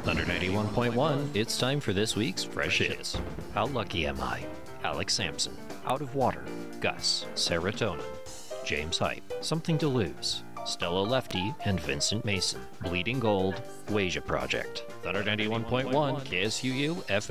Thunder 91.1, it's time for this week's Fresh Hits. How Lucky Am I? Alex Sampson. Out of Water. Gus. Serotonin. James Hype. Something to Lose. Stella Lefty and Vincent Mason. Bleeding Gold. Wasia Project. Thunder 91.1, KSUU, FM.